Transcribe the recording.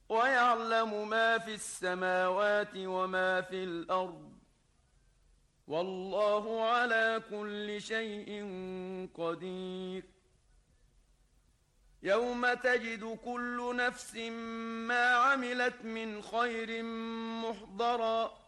ويعلم ما في السماوات وما في الأرض، والله على كل شيء قدير. يوم تجد كل نفس ما عملت من خير محضرا